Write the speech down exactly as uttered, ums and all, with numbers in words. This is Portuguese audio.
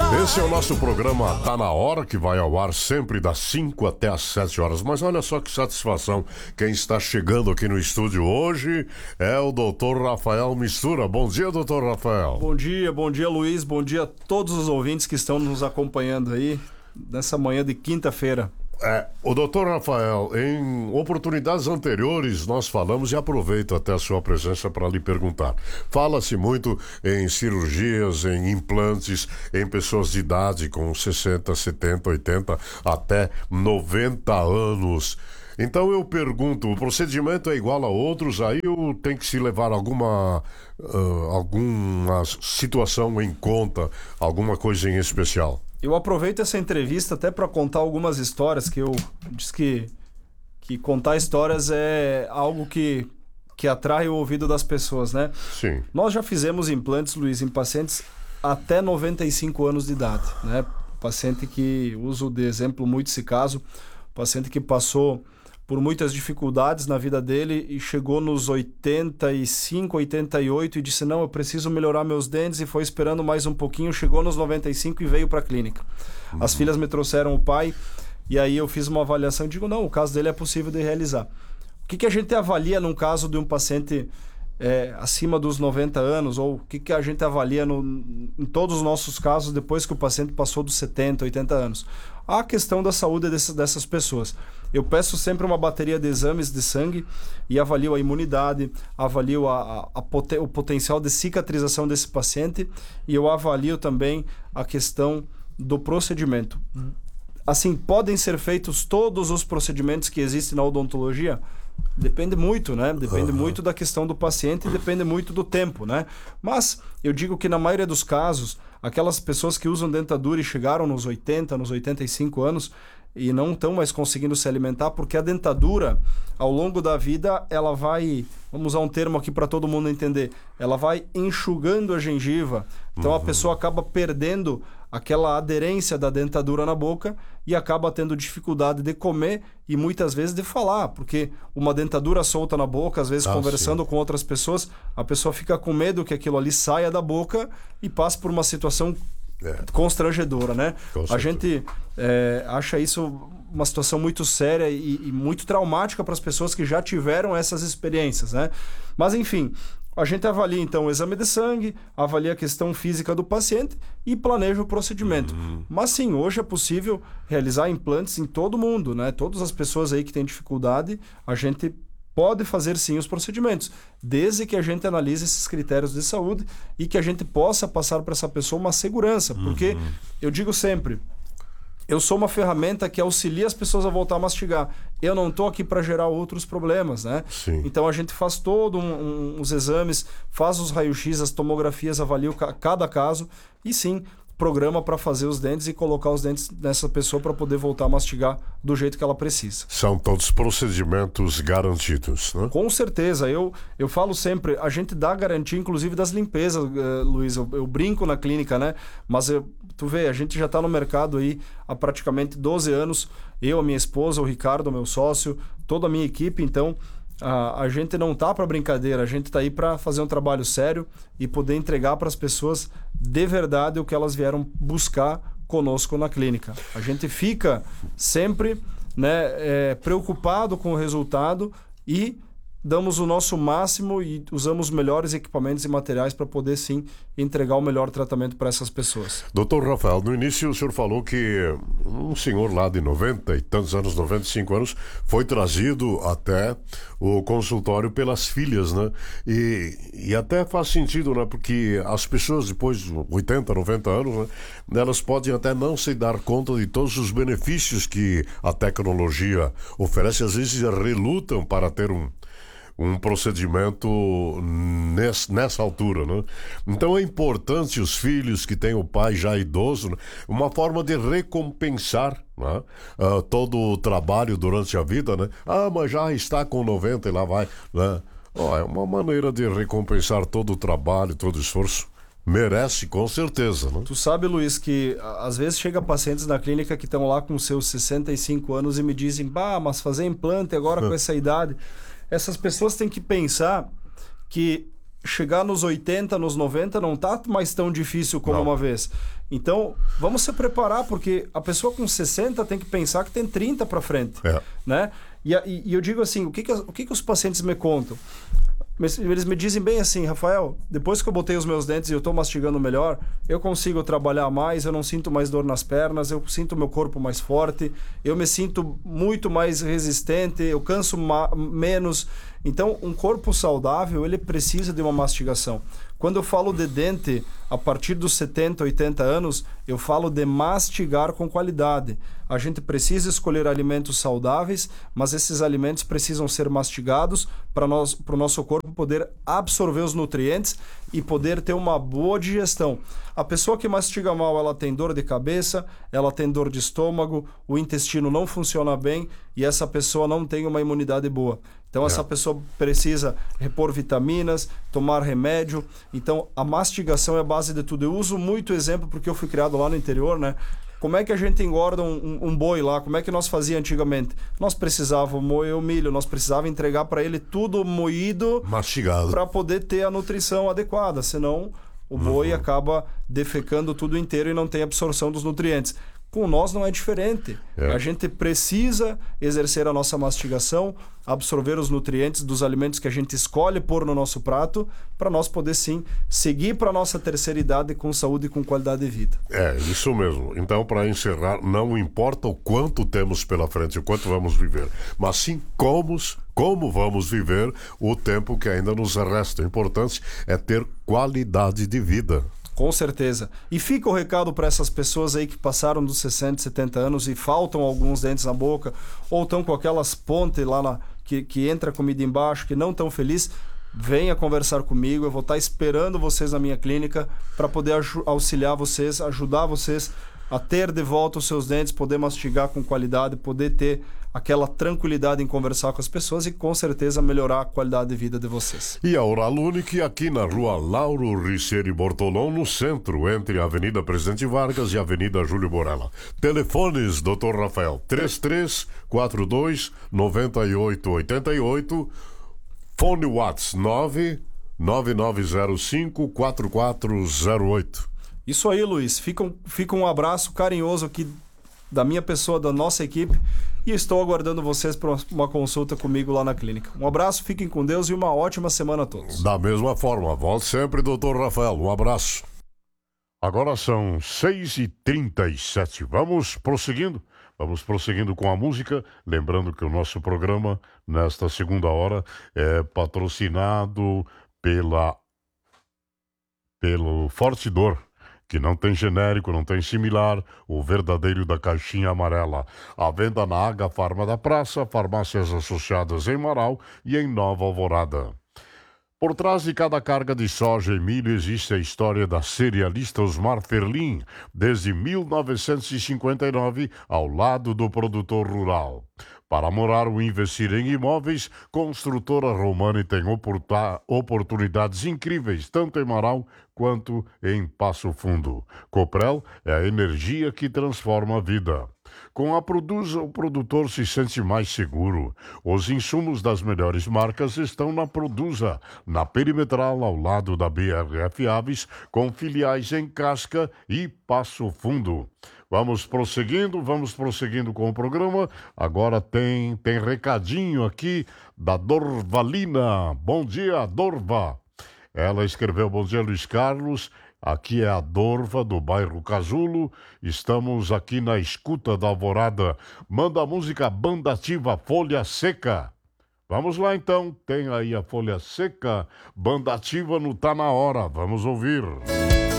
Esse é o nosso programa Tá Na Hora, que vai ao ar sempre das cinco até as sete horas. Mas olha só que satisfação, quem está chegando aqui no estúdio hoje é o doutor Rafael Mistura. Bom dia, doutor Rafael. Bom dia, bom dia, Luiz. Bom dia a todos os ouvintes que estão nos acompanhando aí nessa manhã de quinta-feira. É, o doutor Rafael, em oportunidades anteriores nós falamos, e aproveito até a sua presença para lhe perguntar. Fala-se muito em cirurgias, em implantes, em pessoas de idade com sessenta, setenta, oitenta, até noventa anos. Então eu pergunto, o procedimento é igual a outros, aí ou tem que se levar alguma, uh, alguma situação em conta, alguma coisa em especial? Eu aproveito essa entrevista até para contar algumas histórias, que eu disse que, que contar histórias é algo que, que atrai o ouvido das pessoas, né? Sim. Nós já fizemos implantes, Luiz, em pacientes até noventa e cinco anos de idade, né? Paciente que, uso de exemplo muito esse caso, paciente que passou por muitas dificuldades na vida dele e chegou nos oitenta e cinco, oitenta e oito e disse, não, eu preciso melhorar meus dentes, e foi esperando mais um pouquinho, chegou nos noventa e cinco e veio para a clínica. Uhum. As filhas me trouxeram o pai e aí eu fiz uma avaliação e digo, não, o caso dele é possível de realizar. O que, que a gente avalia num caso de um paciente é, acima dos noventa anos, ou o que, que a gente avalia no, em todos os nossos casos depois que o paciente passou dos setenta, oitenta anos? A questão da saúde dessas, dessas pessoas. Eu peço sempre uma bateria de exames de sangue e avalio a imunidade, avalio a, a, a poten- o potencial de cicatrização desse paciente, e eu avalio também a questão do procedimento. Assim, podem ser feitos todos os procedimentos que existem na odontologia? Depende muito, né? Depende uhum. muito da questão do paciente e depende muito do tempo, né? Mas eu digo que na maioria dos casos, aquelas pessoas que usam dentadura e chegaram nos oitenta, nos oitenta e cinco anos e não estão mais conseguindo se alimentar, porque a dentadura, ao longo da vida, ela vai, vamos usar um termo aqui para todo mundo entender, ela vai enxugando a gengiva. Então uhum. a pessoa acaba perdendo aquela aderência da dentadura na boca e acaba tendo dificuldade de comer e muitas vezes de falar, porque uma dentadura solta na boca, às vezes ah, conversando sim. com outras pessoas, a pessoa fica com medo que aquilo ali saia da boca e passe por uma situação é. constrangedora, né? A gente é, acha isso uma situação muito séria e, e muito traumática para as pessoas que já tiveram essas experiências, né? Mas enfim, a gente avalia então o exame de sangue, avalia a questão física do paciente e planeja o procedimento. Uhum. Mas sim, hoje é possível realizar implantes em todo mundo, né? Todas as pessoas aí que têm dificuldade, a gente pode fazer sim os procedimentos, desde que a gente analise esses critérios de saúde e que a gente possa passar para essa pessoa uma segurança. Porque uhum. eu digo sempre, eu sou uma ferramenta que auxilia as pessoas a voltar a mastigar. Eu não estou aqui para gerar outros problemas, né? Sim. Então a gente faz todos um, um, os exames, faz os raios-x, as tomografias, avalia o, cada caso e sim, programa para fazer os dentes e colocar os dentes nessa pessoa para poder voltar a mastigar do jeito que ela precisa. São todos procedimentos garantidos, né? Com certeza. Eu, eu falo sempre, a gente dá garantia inclusive das limpezas, uh, Luiz. Eu, eu brinco na clínica, né? Mas eu, tu vê, a gente já está no mercado aí há praticamente doze anos. Eu, a minha esposa, o Ricardo, meu sócio, toda a minha equipe, então a, a gente não tá para brincadeira, a gente está aí para fazer um trabalho sério e poder entregar para as pessoas de verdade o que elas vieram buscar conosco na clínica. A gente fica sempre, né, é, preocupado com o resultado e damos o nosso máximo e usamos os melhores equipamentos e materiais para poder sim entregar o melhor tratamento para essas pessoas. doutor Rafael, no início o senhor falou que um senhor lá de noventa e tantos anos, noventa e cinco anos, foi trazido até o consultório pelas filhas, né? E, e até faz sentido, né? Porque as pessoas depois de oitenta, noventa anos, né? Elas podem até não se dar conta de todos os benefícios que a tecnologia oferece, às vezes relutam para ter um um procedimento nessa, nessa altura, né? Então é importante os filhos que têm o pai já idoso, né? Uma forma de recompensar, né? uh, todo o trabalho durante a vida, né? Ah, mas já está com noventa e lá vai, né? Oh, é uma maneira de recompensar todo o trabalho, todo o esforço. Merece, com certeza, né? Tu sabe, Luiz, que às vezes chega pacientes na clínica que estão lá com seus sessenta e cinco anos e me dizem, bah, mas fazer implante agora com essa idade... Essas pessoas têm que pensar que chegar nos oitenta, nos noventa não tá mais tão difícil como Não. uma vez. Então, vamos se preparar, porque a pessoa com sessenta tem que pensar que tem trinta para frente. É. Né? E, e, e eu digo assim, o que, que, o que, que os pacientes me contam? Eles me dizem bem assim, Rafael, depois que eu botei os meus dentes e eu estou mastigando melhor, eu consigo trabalhar mais, eu não sinto mais dor nas pernas, eu sinto meu corpo mais forte, eu me sinto muito mais resistente, eu canso menos. Então, um corpo saudável, ele precisa de uma mastigação. Quando eu falo de dente, a partir dos setenta, oitenta anos, eu falo de mastigar com qualidade. A gente precisa escolher alimentos saudáveis, mas esses alimentos precisam ser mastigados para nós, para o nosso corpo poder absorver os nutrientes e poder ter uma boa digestão. A pessoa que mastiga mal, ela tem dor de cabeça, ela tem dor de estômago, o intestino não funciona bem e essa pessoa não tem uma imunidade boa. Então, essa é. pessoa precisa repor vitaminas, tomar remédio. Então, a mastigação é a base de tudo. Eu uso muito exemplo porque eu fui criado lá no interior, né? Como é que a gente engorda um, um, um boi lá? Como é que nós fazíamos antigamente? Nós precisávamos moer o milho, nós precisávamos entregar para ele tudo moído, mastigado, para poder ter a nutrição adequada. Senão, o boi uhum. acaba defecando tudo inteiro e não tem absorção dos nutrientes. Com nós não é diferente. É. A gente precisa exercer a nossa mastigação, absorver os nutrientes dos alimentos que a gente escolhe pôr no nosso prato, para nós poder sim seguir para a nossa terceira idade com saúde e com qualidade de vida. É, isso mesmo. Então, para encerrar, não importa o quanto temos pela frente, o quanto vamos viver, mas sim como, como vamos viver o tempo que ainda nos resta. O importante é ter qualidade de vida. Com certeza. E fica o recado para essas pessoas aí que passaram dos sessenta, setenta anos e faltam alguns dentes na boca, ou estão com aquelas pontes lá na, que, que entra comida embaixo, que não estão felizes. Venha conversar comigo, eu vou estar esperando vocês na minha clínica para poder auxiliar vocês, ajudar vocês a ter de volta os seus dentes, poder mastigar com qualidade, poder ter aquela tranquilidade em conversar com as pessoas e com certeza melhorar a qualidade de vida de vocês. E a Oralunic aqui na rua Lauro Riccieri Bortolão, no centro, entre a Avenida Presidente Vargas e a Avenida Júlio Borella. Telefones, doutor Rafael, três três quatro dois nove oito oito oito, fone Whats nove nove nove zero cinco quatro quatro zero oito. Isso aí, Luiz. Fica um, fica um abraço carinhoso aqui da minha pessoa, da nossa equipe, e estou aguardando vocês para uma consulta comigo lá na clínica. Um abraço, fiquem com Deus e uma ótima semana a todos. Da mesma forma, volte sempre, doutor Rafael. Um abraço. Agora são seis e trinta e sete. Vamos prosseguindo. Vamos prosseguindo com a música. Lembrando que o nosso programa, nesta segunda hora, é patrocinado pela pelo Forte Dor, que não tem genérico, não tem similar, o verdadeiro da caixinha amarela. À venda na Aga Farma da Praça, farmácias associadas em Marau e em Nova Alvorada. Por trás de cada carga de soja e milho existe a história da cerealista Osmar Ferlin, desde mil novecentos e cinquenta e nove, ao lado do produtor rural. Para morar ou investir em imóveis, Construtora Romani tem oporta- oportunidades incríveis, tanto em Marau quanto em Passo Fundo. Coprel é a energia que transforma a vida. Com a Produza, o produtor se sente mais seguro. Os insumos das melhores marcas estão na Produza, na Perimetral, ao lado da B R F Aves, com filiais em Casca e Passo Fundo. Vamos prosseguindo, vamos prosseguindo com o programa. Agora tem, tem recadinho aqui da Dorvalina. Bom dia, Dorva. Ela escreveu: bom dia, Luiz Carlos. Aqui é a Dorva, do bairro Casulo. Estamos aqui na escuta da Alvorada. Manda a música Banda Ativa, Folha Seca. Vamos lá então, tem aí a Folha Seca. Banda Ativa no Tá Na Hora. Vamos ouvir.